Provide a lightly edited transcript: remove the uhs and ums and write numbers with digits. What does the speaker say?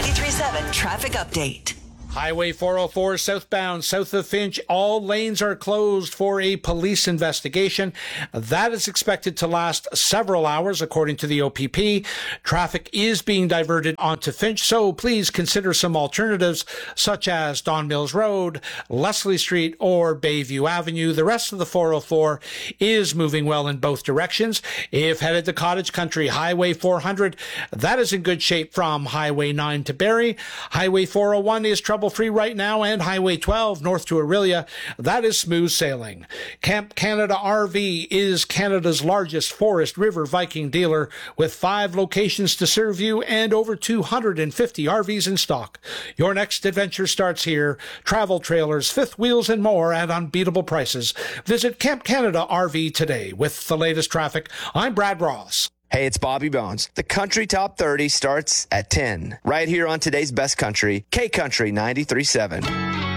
93.7 Traffic Update. Highway 404 southbound, south of Finch, all lanes are closed for a police investigation. That is expected to last several hours, according to the OPP. Traffic is being diverted onto Finch, so please consider some alternatives, such as Don Mills Road, Leslie Street, or Bayview Avenue. The rest of the 404 is moving well in both directions. If headed to Cottage Country, Highway 400, that is in good shape from Highway 9 to Barrie. Highway 401 is trouble-free right now, and Highway 12 north to Aurelia, that is smooth sailing. Camp Canada RV is Canada's largest Forest River Viking dealer, with 5 locations to serve you and over 250 RVs in stock. Your next adventure starts here. Travel trailers, fifth wheels, and more at unbeatable prices. Visit Camp Canada RV today. With the latest traffic, I'm Brad Ross. Hey, it's Bobby Bones. The Country Top 30 starts at 10, right here on today's Best Country, K-Country 93.7.